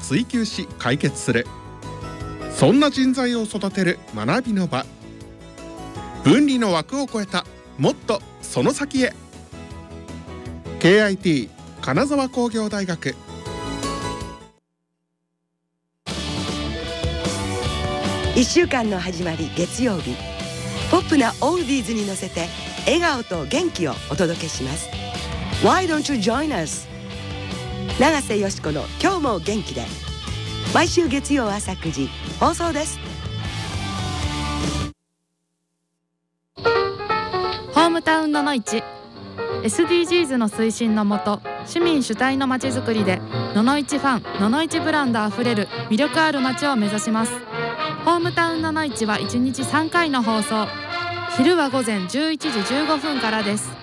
追求し解決する、そんな人材を育てる学びの場。分離の枠を超えたもっとその先へ。 KIT 金沢工業大学。 1週間の始まり月曜日、ポップなオールディーズに乗せて笑顔と元気をお届けします。 Why don't you join us? 永瀬よし子の今日も元気で、毎週月曜朝9時放送です。 ホームタウンののいち SDGs の推進のもと、市民主体のまちづくりでののいちファン、ののいちブランドあふれる魅力ある街を目指します。ホームタウンののいちは1日3回の放送、昼は午前11時15分からです。